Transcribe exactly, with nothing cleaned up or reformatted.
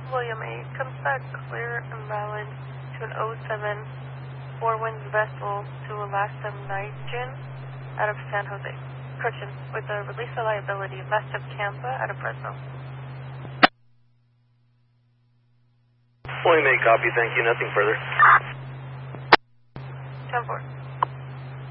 William eight comes back clear and valid to an oh seven Four Winds vessel to Alaska Nigen out of San Jose. Correction, with a release of liability west of Campa out of Fresno. William eight, copy, thank you, nothing further. ten four.